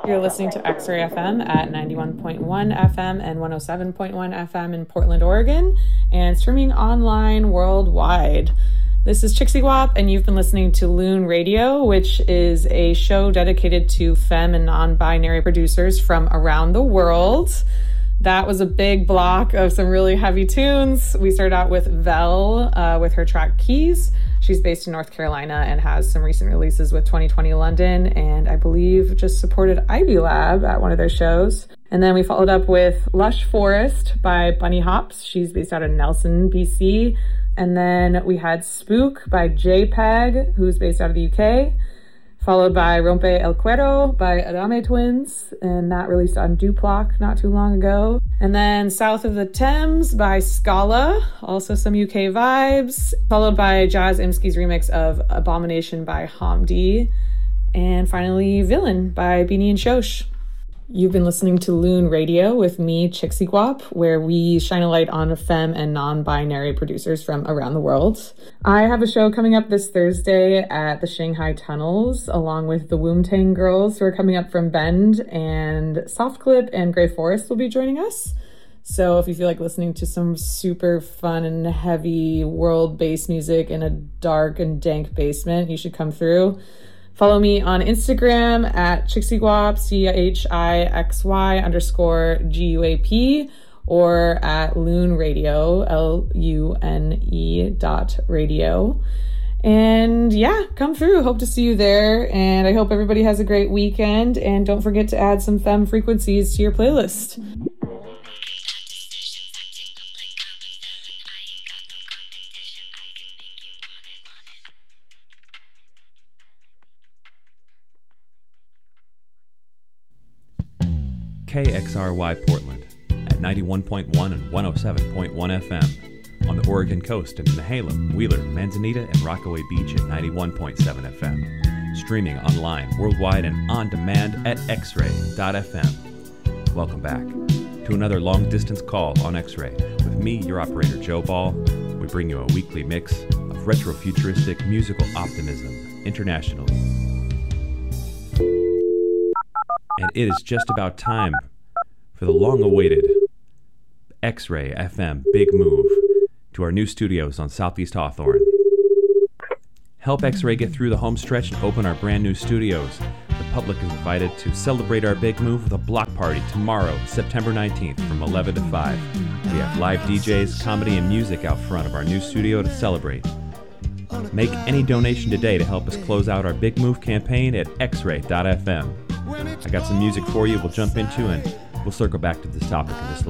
You're listening to X-Ray FM at 91.1 FM and 107.1 FM in Portland, Oregon, and streaming online worldwide. This is Chixie Wop, and you've been listening to Loon Radio, which is a show dedicated to femme and non-binary producers from around the world. That was a big block of some really heavy tunes. We started out with Vel with her track Keys. She's based in North Carolina and has some recent releases with 2020 London, and I believe just supported Ivy Lab at one of their shows. And then we followed up with Lush Forest by Bunny Hops. She's based out of Nelson, BC. And then we had Spook by JPEG, who's based out of the UK. Followed by Rompe El Cuero by Adame Twins, and that released on Duplock not too long ago. And then South of the Thames by Scala, also some UK vibes. Followed by Jazz Imski's remix of Abomination by Hamdi. And finally, Villain by Beanie and Shosh. You've been listening to Loon Radio with me, Chixie Guap, where we shine a light on femme and non-binary producers from around the world. I have a show coming up this Thursday at the Shanghai Tunnels, along with the Woomtang Girls, who are coming up from Bend, and Soft Clip and Grey Forest will be joining us. So if you feel like listening to some super fun and heavy world-based music in a dark and dank basement, you should come through. Follow me on Instagram at ChixieGuap, CHIXY_GUAP, or at Loon Radio, LUNE.radio. And yeah, come through. Hope to see you there. And I hope everybody has a great weekend. And don't forget to add some femme frequencies to your playlist. KXRY Portland at 91.1 and 107.1 FM on the Oregon coast in Nehalem, Wheeler, Manzanita, and Rockaway Beach at 91.7 FM. Streaming online, worldwide, and on demand at xray.fm. Welcome back to another long-distance call on X-Ray with me, your operator, Joe Ball. We bring you a weekly mix of retro-futuristic musical optimism internationally. And it is just about time for the long-awaited X-Ray FM big move to our new studios on Southeast Hawthorne. Help X-Ray get through the home stretch and open our brand new studios. The public is invited to celebrate our big move with a block party tomorrow, September 19th from 11 to 5. We have live DJs, comedy, and music out front of our new studio to celebrate. Make any donation today to help us close out our big move campaign at xray.fm. I got some music for you we'll jump into, and we'll circle back to this topic in just a